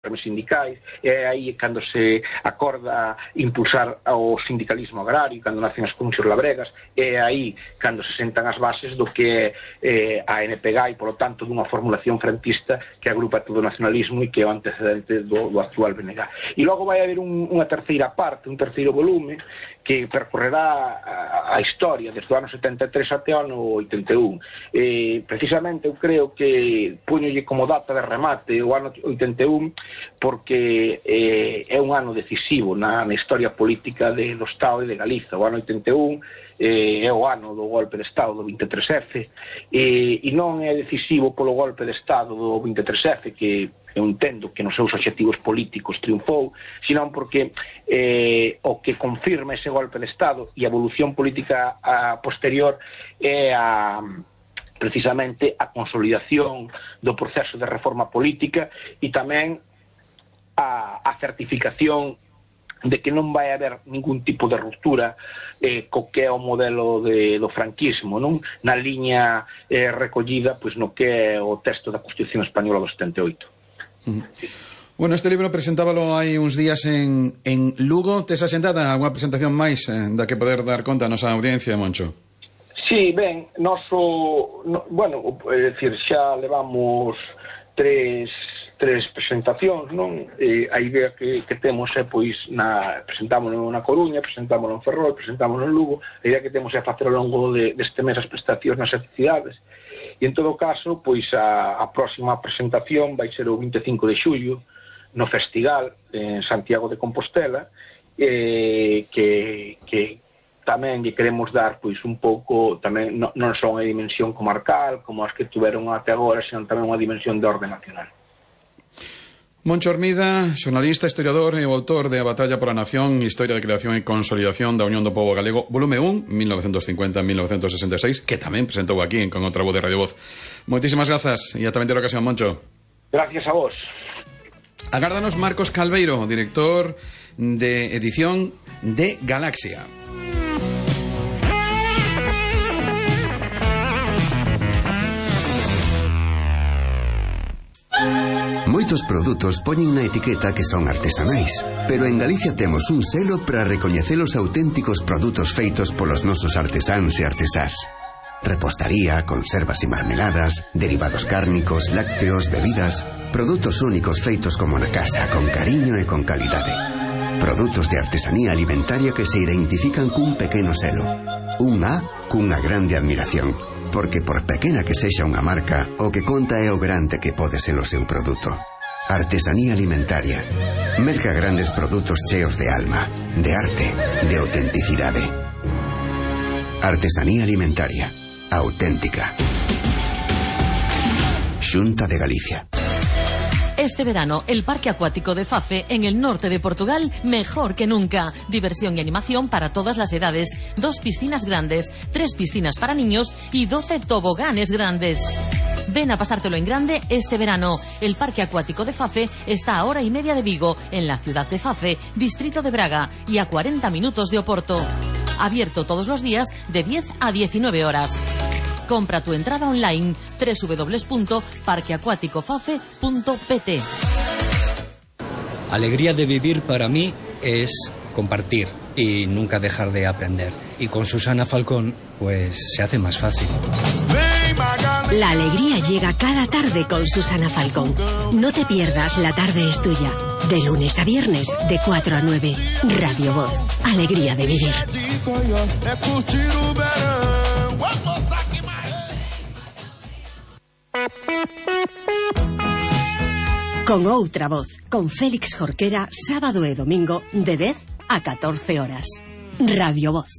sindicais, e aí cando se acorda impulsar o sindicalismo agrario, cando nacen as comisións labregas, e aí cando se sentan as bases do que é a NPG e, polo tanto, dunha formulación frentista que agrupa todo o nacionalismo e que é o antecedente do actual BNG. E logo vai haber unha terceira parte, un terceiro volume que percorrerá a historia desde o ano 73 até o ano 81. Precisamente eu creo que puñolle como data de remate o ano 81 porque é un ano decisivo na historia política do Estado e de Galiza. O ano 81 é o ano do golpe de Estado do 23F e non é decisivo polo golpe de Estado do 23F que eu entendo que nos seus obxectivos políticos triunfou, senón porque o que confirma ese golpe de Estado e a evolución política posterior é precisamente a consolidación do proceso de reforma política e tamén a certificación de que non vai haber ningún tipo de ruptura co que é o modelo do franquismo, non? Na liña recollida no que é o texto da Constitución Española do 78. Bueno, este libro presentábalo hai uns días en Lugo. Tes asentada unha presentación máis da que poder dar conta a nosa audiencia, Moncho? Sí, ben, é dicir, xa levamos tres presentacións, non? A idea que temos é, pois, presentámonos na Coruña, presentámonos en Ferrol, presentámonos en Lugo. A idea que temos é facer ao longo deste mes as prestacións nas cidades. E, en todo caso, pois, a próxima presentación vai ser o 25 de xullo no Festival en Santiago de Compostela, que tamén lle queremos dar pois un pouco, tamén non só unha dimensión comarcal como as que tuveron até agora, senón tamén unha dimensión de orde nacional. Moncho Hermida, xornalista, historiador e autor de A batalla pola nación, Historia de creación e consolidación da Unión do Pobo Galego, volume 1, 1950-1966, que tamén presentou aquí Con outra voz de Radio Voz. Moitísimas grazas e ata a vindeira ocasión, Moncho. Gracias a vos. Agárdanos Marcos Calveiro, director de edición de Galaxia. Moitos produtos poñen na etiqueta que son artesanais, pero en Galicia temos un selo para recoñecer os auténticos produtos feitos polos nosos artesáns e artesás. Repostaría, conservas e marmeladas, derivados cárnicos, lácteos, bebidas, produtos únicos feitos como na casa, con cariño e con calidade. Produtos de artesanía alimentaria que se identifican cun pequeno selo. Un A cunha grande admiración. Porque por pequena que sexa unha marca, o que conta é o grande que pode ser o seu produto. Artesanía alimentaria. Merca grandes produtos cheos de alma, de arte, de autenticidade. Artesanía alimentaria. Auténtica. Xunta de Galicia. Este verano, el Parque Acuático de Fafe, en el norte de Portugal, mejor que nunca. Diversión y animación para todas las edades. 2 piscinas grandes, 3 piscinas para niños y 12 toboganes grandes. Ven a pasártelo en grande este verano. El Parque Acuático de Fafe está a 1:30 de Vigo, en la ciudad de Fafe, distrito de Braga, y a 40 minutos de Oporto. Abierto todos los días de 10 a 19 horas. Compra tu entrada online www.parqueacuaticofafe.pt. Alegría de vivir para mí es compartir y nunca dejar de aprender. Y con Susana Falcón, pues se hace más fácil. La alegría llega cada tarde con Susana Falcón. No te pierdas La tarde es tuya. De lunes a viernes, de 4 a 9. Radio Voz. Alegría de vivir. Con outra voz, con Félix Jorquera, sábado e domingo de 10 a 14 horas. Radio Voz.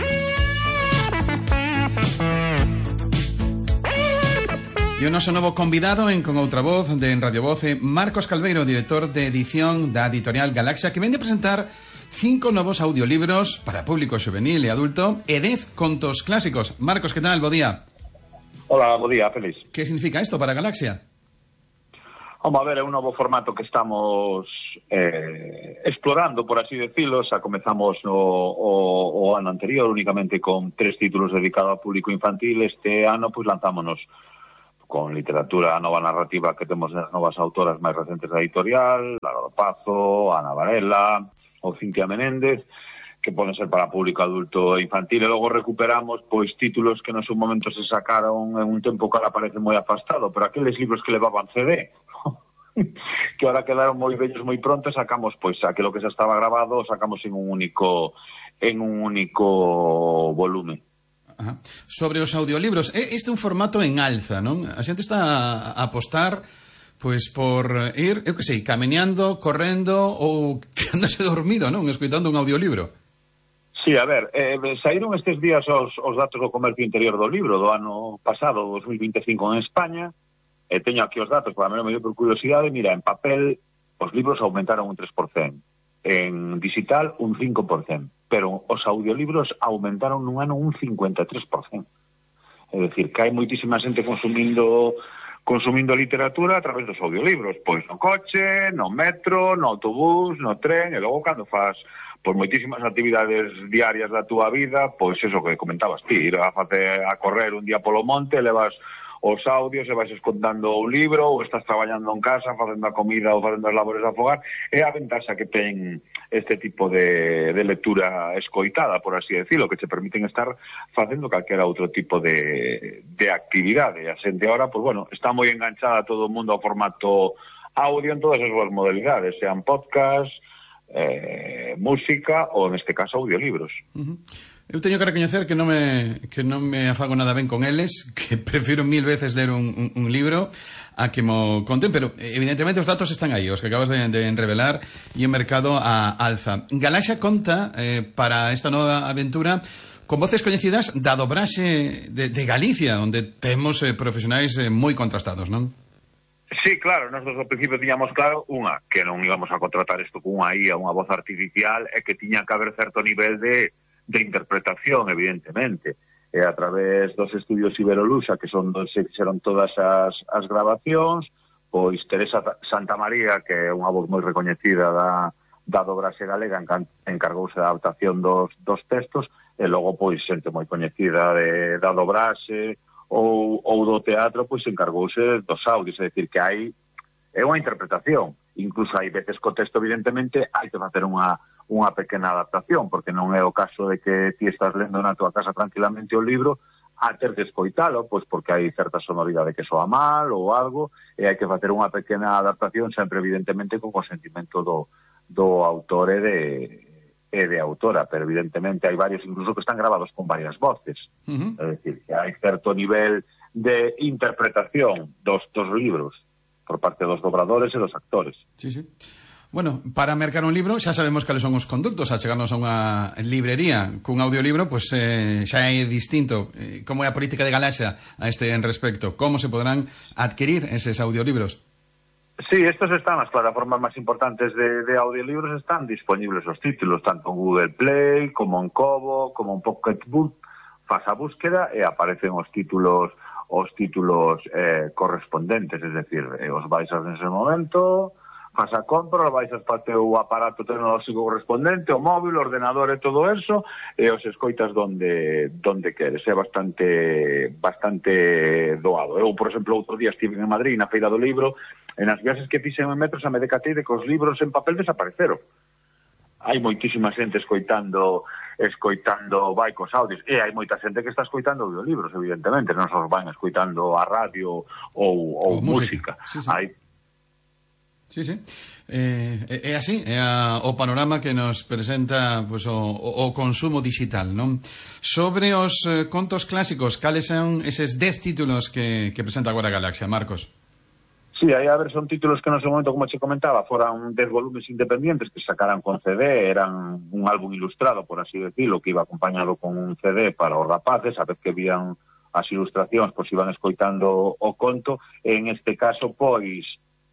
E o noso novo convidado en Con outra voz de Radio Voz é Marcos Calveiro, director de edición da editorial Galaxia, que vende a presentar 5 novos audiolibros para público juvenil e adulto e 10 contos clásicos. Marcos, que tal? Bo día. Hola, bo día, Félix. Que significa isto para Galaxia? Vamos a ver, é un novo formato que estamos explorando, por así decirlo. Xa comezamos o ano anterior únicamente con 3 títulos dedicados ao público infantil. Este ano, pois, lanzámonos con literatura nova narrativa que temos nas novas autoras máis recentes da editorial, Lara do Pazo, Ana Varela ou Cintia Menéndez, que poden ser para público adulto e infantil, e logo recuperamos pois títulos que no seu momento se sacaron en un tempo que ahora parece moi afastado, pero aqueles libros que levaban CD que ahora quedaron moi vellos moi pronto, sacamos pois aquilo que xa estaba grabado, sacamos en un único volume. Ajá. Sobre os audiolibros, este é un formato en alza, non? A xente está a apostar pois por ir, eu que sei, camiñando, correndo ou quedándose dormido, non? Escoitando un audiolibro. Sí, a ver, saíron estes días os datos do comercio interior do libro do ano pasado, 2025 en España, e teño aquí os datos, para mí me dio por curiosidade. Mira, en papel os libros aumentaron un 3%, en digital un 5%, pero os audiolibros aumentaron nun ano un 53%. É dicir, que hai moitísima xente consumindo literatura a través dos audiolibros, pois no coche, no metro, no autobús, no tren, e logo cando faz pois moitísimas actividades diarias da túa vida, pois eso que comentabas ti, ir a correr un día polo monte, levas os audios e vais escontando un libro, ou estás traballando en casa, facendo a comida ou facendo as labores a fogar, é a ventaxa que ten este tipo de lectura escoitada, por así decirlo, que te permiten estar facendo calquera outro tipo de actividade. A xente ahora, pues bueno, está moi enganchada todo o mundo ao formato audio en todas as súas modalidades, sean podcast, música ou, neste caso, audiolibros. Eu teño que recoñecer que non me afago nada ben con eles, que prefiro 1000 veces ler un libro a que mo conten, pero evidentemente os datos están aí, os que acabas de revelar, e o mercado a alza. Galaxia conta para esta nova aventura con voces coñecidas da dobraxe de Galicia, onde temos profesionais moi contrastados, non? Sí, claro, nós ao principio tiñamos claro que non íbamos a contratar isto con unha IA, unha voz artificial, e que tiña que haber certo nivel de interpretación, evidentemente. E a través dos estudios Iberoluxa, que son onde se fixeron todas as grabacións, pois Teresa Santamaría, que é unha voz moi recoñecida da dobraxe galega, encargouse da adaptación dos textos, e logo pois xente moi coñecida da dobraxe ou do teatro, pois encargouse dos audios, é dicir, que é unha interpretación. Incluso hai veces co texto, evidentemente, hai que facer unha pequena adaptación, porque non é o caso de que ti estás lendo na tua casa tranquilamente o libro a ter que escoitalo, pois porque hai certa sonoridade que soa mal ou algo, e hai que facer unha pequena adaptación, sempre evidentemente con consentimento do autor e de autora, pero evidentemente hai varios incluso que están grabados con varias voces. É dicir, que hai certo nivel de interpretación dos libros por parte dos dobradores e dos actores. Sí, sí. Bueno, para mercar un libro xa sabemos cales son os conductos a chegarnos a unha librería. Cun audiolibro, pois xa é distinto. Como é a política de Galaxia a este en respecto? Como se podrán adquirir eses audiolibros? Sí, estos están, as plataformas máis importantes de audiolibros están disponibles os títulos, tanto en Google Play, como en Kobo, como en Pocketbook. Faz a búsqueda e aparecen os títulos correspondentes, es decir, os baixas nese momento, faz a compra, baixas para o teu aparato tecnolóxico correspondente, o móvil, o ordenador e todo eso, e os escoitas donde queres. É bastante doado. Eu, por exemplo, outro día estive en Madrid na Feira do Libro, e nas viaxes que fixen en metros a me decatei de que os libros en papel desapareceron. Hai moitísima xente escoitando baicos audios, e hai moita xente que está escoitando audiolibros, evidentemente, non só van escoitando a radio ou música. Sí, sí. Sí, sí. É así, é o panorama que nos presenta pues, o consumo digital, non? Sobre os contos clásicos, cales son eses 10 títulos que presenta agora Galaxia, Marcos? Sí, aí a ver, son títulos que no seu momento, como che comentaba, foran 10 volumes independientes que sacaran con CD, eran un álbum ilustrado, por así decirlo, que iba acompañado con un CD para os rapaces, a vez que vían as ilustracións, pois iban escoitando o conto, e en este caso, pois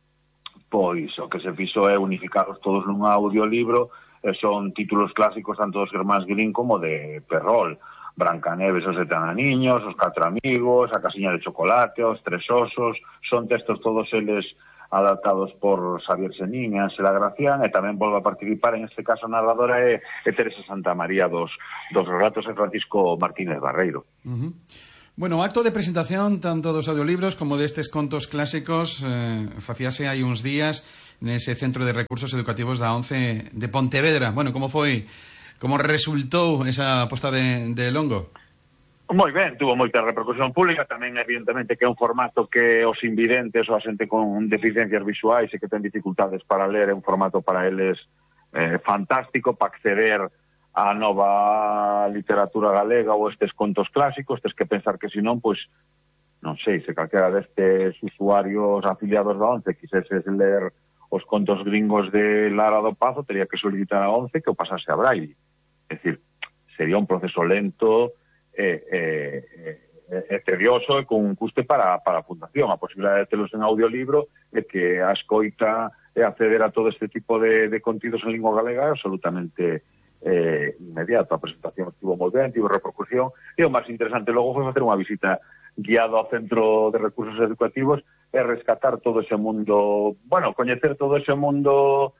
o que se fixo é unificarlos todos nun audiolibro, e son títulos clásicos tanto dos Germáns Grimm como de Perrol. Brancaneves, os 7 ananiños, os 4 amigos, a casiña de chocolate, os 3 osos, son textos todos eles adaptados por Xavier Senín e Ángela Gracián, e tamén volve a participar, en este caso a narradora é Teresa Santamaría dos relatos de Francisco Martínez Barreiro. Bueno, o acto de presentación tanto dos audiolibros como destes contos clásicos facíase hai uns días nese Centro de Recursos Educativos da ONCE de Pontevedra. Bueno, como resultou esa aposta de Longo? Moi ben, tuvo moita repercusión pública, tamén evidentemente que é un formato que os invidentes ou a xente con deficiencias visuais e que ten dificultades para ler, é un formato para eles fantástico para acceder a nova literatura galega ou estes contos clásicos. Tes que pensar que senón, pois, non sei, se calquera destes usuarios afiliados da ONCE quiseses ler os contos gringos de Lara do Pazo, teria que solicitar a ONCE que o pasase a Braille. É dicir, sería un proceso lento e tedioso e con un custe para a Fundación. A posibilidade de telos en audiolibro é que a escoita e acceder a todo este tipo de contidos en lingua galega é absolutamente inmediato. A presentación estivo moi ben, tivo repercusión, e o máis interesante logo foi facer unha visita guiado ao Centro de Recursos Educativos e rescatar todo ese mundo, bueno, coñecer todo ese mundo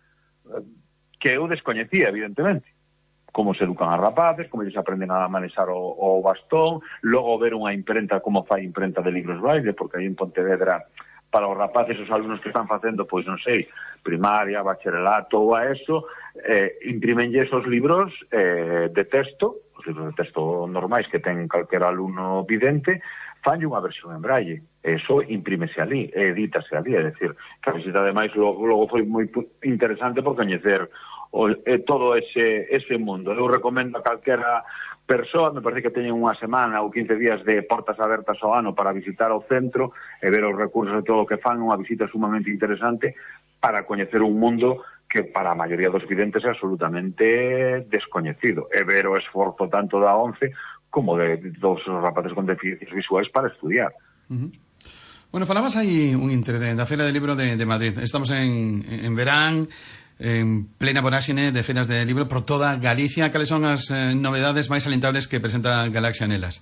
que eu descoñecía, evidentemente, como se educan as rapaces, como eles aprenden a manexar o bastón, logo ver unha imprenta, como fai imprenta de libros Braille, porque aí en Pontevedra para os rapaces, os alumnos que están facendo, pois non sei, primaria, bacharelato ou a eso, imprimenlles os libros de texto, os libros de texto normais que ten calquera alumno vidente, fanlle unha versión en braille, eso imprímese ali, edítase ali, é dicir, que a visita ademais logo foi moi interesante por coñecer todo ese mundo. Eu recomendo a calquera persoa, me parece que teñen unha semana ou 15 días de portas abertas ao ano para visitar o centro e ver os recursos de todo o que fan, unha visita sumamente interesante para coñecer un mundo que para a maioría dos videntes é absolutamente descoñecido, e ver o esforzo tanto da ONCE como de todos os rapaces con deficiencias visuais para estudiar. Bueno, falabas aí un intre da Feira del Libro de Madrid. Estamos en verán, en plena voráxine de feiras de libro por toda Galicia. Cales son as novedades máis alentables que presenta Galaxia nelas?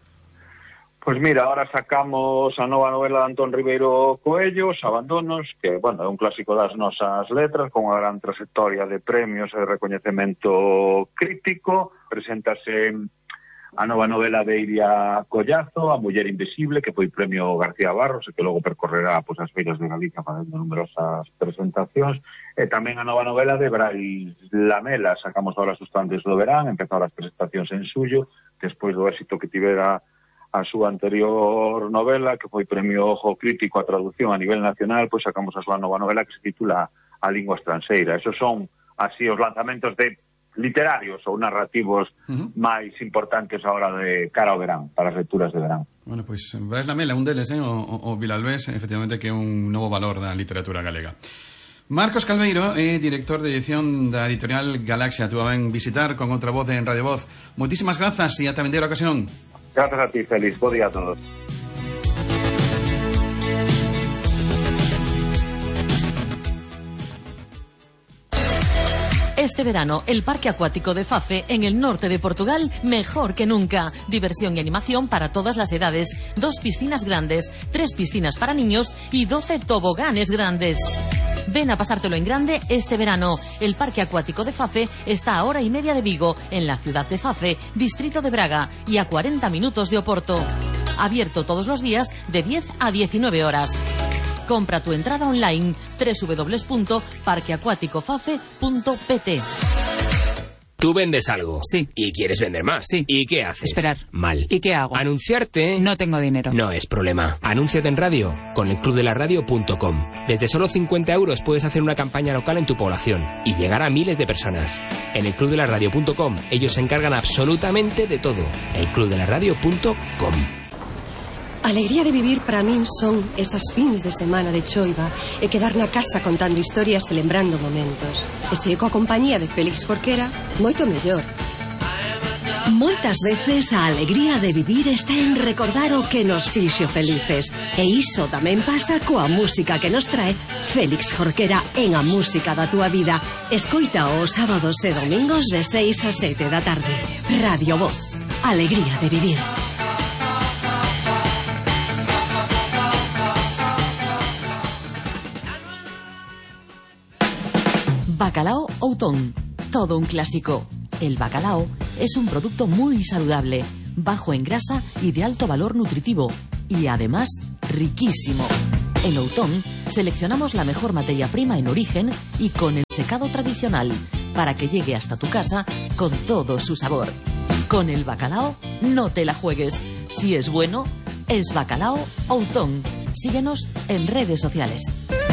Pois mira, ahora sacamos a nova novela de Antón Ribeiro Coello, Os Abandonos, que, bueno, é un clásico das nosas letras, con unha gran trayectoria de premios e de recoñecemento crítico. Preséntase a nova novela de Iria Collazo, A Muller Invisible, que foi premio García Barros e que logo percorrerá pois, as feiras de Galicia facendo numerosas presentacións. E tamén a nova novela de Brais Lamela, sacamos ahora xusto antes do verán, empezaron as presentacións en suyo, despois do éxito que tivera a súa anterior novela, que foi premio Ojo Crítico a traducción a nivel nacional, pois sacamos a súa nova novela que se titula A Lingua Estranxeira. Esos son así os lanzamentos de literarios ou narrativos máis importantes ahora de cara ao verán, para as lecturas de verán. Bueno, pois Brais Lamela, un deles, o Vilalbés, efectivamente que é un novo valor da literatura galega. Marcos Calveiro é director de edición da editorial Galaxia. Tú a ben visitar con outra voz en Radio Voz. Moitísimas grazas e ata vindeira ocasión. Grazas a ti, Félix. Bo día a todos. Este verano, el Parque Acuático de Fafe, en el norte de Portugal, mejor que nunca. Diversión y animación para todas las edades. 2 piscinas grandes, 3 piscinas para niños y 12 toboganes grandes. Ven a pasártelo en grande este verano. El Parque Acuático de Fafe está a hora y media de Vigo, en la ciudad de Fafe, distrito de Braga, y a 40 minutos de Oporto. Abierto todos los días de 10 a 19 horas. Compra tu entrada online www.parqueacuaticofafe.pt. Tú vendes algo. Sí. Y quieres vender más. Sí. ¿Y qué haces? Esperar. Mal. ¿Y qué hago? Anunciarte. No tengo dinero. No es problema. Anúnciate en radio con elclubdelaradio.com. Desde solo 50 euros puedes hacer una campaña local en tu población y llegar a miles de personas. En elclubdelaradio.com ellos se encargan absolutamente de todo. elclubdelaradio.com. Alegría de vivir para min son esas fins de semana de choiva e quedar na casa contando historias e lembrando momentos. E se coa compañía de Félix Jorquera, moito mellor. Moitas veces a alegría de vivir está en recordar o que nos fixo felices. E iso tamén pasa coa música que nos trae Félix Jorquera en A Música da Túa Vida. Escoita os sábados e domingos de 6 a 7 da tarde. Radio Voz. Alegría de vivir. Bacalao Outón, todo un clásico. El bacalao es un producto muy saludable, bajo en grasa y de alto valor nutritivo. Y además, riquísimo. En Outón seleccionamos la mejor materia prima en origen y con el secado tradicional para que llegue hasta tu casa con todo su sabor. Con el bacalao no te la juegues. Si es bueno, es Bacalao Outón. Síguenos en redes sociales.